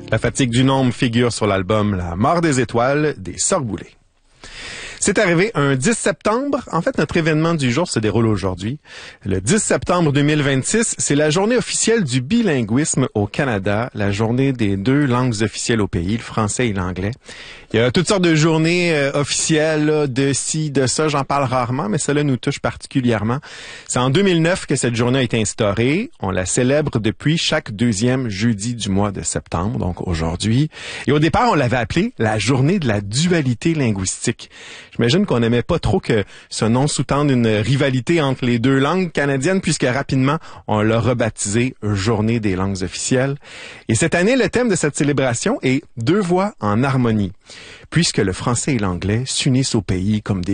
La fatigue du nombre figure sur l'album La mort des étoiles des Sœurs Boulay. C'est arrivé un 10 septembre. En fait, notre événement du jour se déroule aujourd'hui. Le 10 septembre 2026, c'est la journée officielle du bilinguisme au Canada, la journée des deux langues officielles au pays, le français et l'anglais. Il y a toutes sortes de journées officielles, là, de ci, de ça, j'en parle rarement, mais cela nous touche particulièrement. C'est en 2009 que cette journée a été instaurée. On la célèbre depuis chaque deuxième jeudi du mois de septembre, donc aujourd'hui. Et au départ, on l'avait appelée la journée de la dualité linguistique. J'imagine qu'on n'aimait pas trop que ce nom sous-tende une rivalité entre les deux langues canadiennes, puisque rapidement, on l'a rebaptisé Journée des langues officielles. Et cette année, le thème de cette célébration est « Deux voix en harmonie », puisque le français et l'anglais s'unissent au pays comme des